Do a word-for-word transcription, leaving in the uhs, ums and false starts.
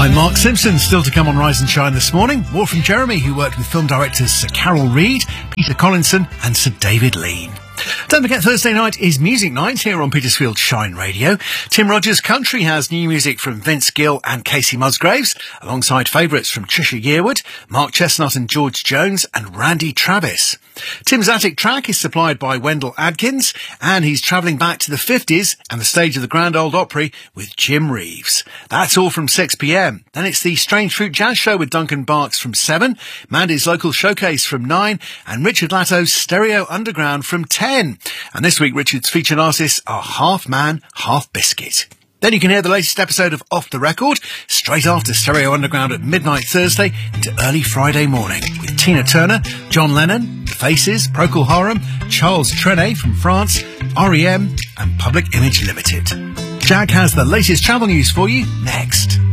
I'm Mark Simpson, still to come on Rise and Shine this morning. More from Jeremy, who worked with film directors Sir Carol Reed, Peter Collinson and Sir David Lean. Don't forget, Thursday night is Music Night here on Petersfield Shine Radio. Tim Rogers Country has new music from Vince Gill and Casey Musgraves, alongside favourites from Trisha Yearwood, Mark Chestnut and George Jones, and Randy Travis. Tim's Attic track is supplied by Wendell Adkins, and he's travelling back to the fifties and the stage of the Grand Ole Opry with Jim Reeves. That's all from six p m. Then it's the Strange Fruit Jazz Show with Duncan Barks from seven, Mandy's Local Showcase from nine, and Richard Latto's Stereo Underground from ten. And this week, Richard's featured artists are Half Man, Half Biscuit. Then you can hear the latest episode of Off the Record straight after Stereo Underground at midnight Thursday into early Friday morning with Tina Turner, John Lennon, The Faces, Procol Harum, Charles Trenet from France, R E M and Public Image Limited. Jag has the latest travel news for you next.